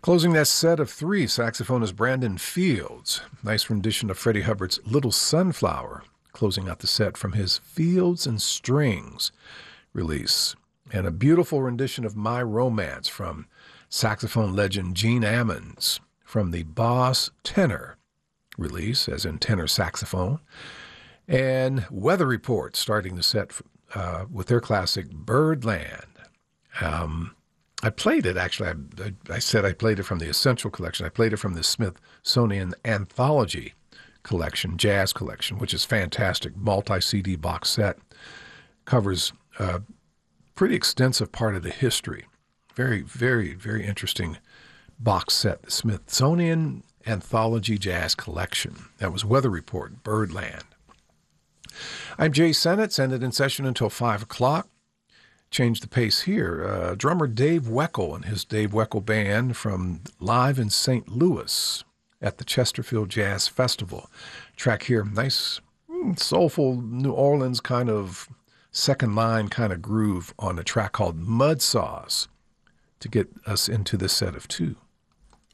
Closing that set of three, saxophonist Brandon Fields. Nice rendition of Freddie Hubbard's Little Sunflower, closing out the set from his Fields and Strings release. And a beautiful rendition of My Romance from saxophone legend Gene Ammons from the Boss Tenor release, as in tenor saxophone. And Weather Report starting the set with their classic Birdland. I played it, actually. I said I played it from the Essential Collection. I played it from the Smithsonian Anthology Collection, Jazz Collection, which is fantastic. Multi-CD box set. Covers a pretty extensive part of the history. Very, very, very interesting box set. The Smithsonian Anthology Jazz Collection. That was Weather Report, Birdland. I'm Jay Sennett. Sennett in session until 5 o'clock. Change the pace here. Drummer Dave Weckl and his Dave Weckl Band from live in St. Louis at the Chesterfield Jazz Festival. Track here, nice, soulful New Orleans kind of second line kind of groove on a track called Mud Sauce to get us into this set of two.